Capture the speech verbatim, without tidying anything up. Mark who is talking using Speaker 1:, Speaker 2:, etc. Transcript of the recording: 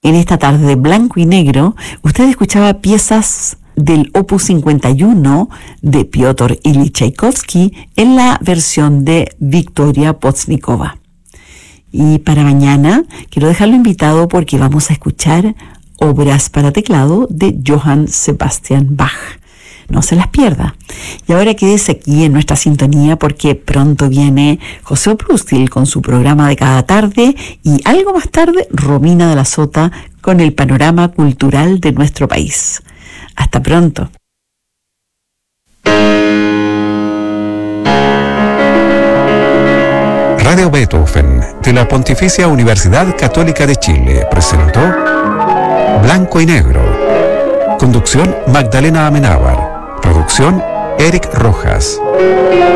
Speaker 1: En esta tarde de blanco y negro, usted escuchaba piezas del Opus cincuenta y uno de Piotr Ilich Tchaikovsky en la versión de Victoria Poznikova. Y para mañana quiero dejarlo invitado porque vamos a escuchar obras para teclado de Johann Sebastian Bach. No se las pierda. Y ahora quédese aquí en nuestra sintonía porque pronto viene José Oprustil con su programa de cada tarde y algo más tarde Romina de la Sota con el panorama cultural de nuestro país. Hasta pronto.
Speaker 2: Radio Beethoven de la Pontificia Universidad Católica de Chile presentó Blanco y Negro. Conducción Magdalena Amenábar. Producción Eric Rojas.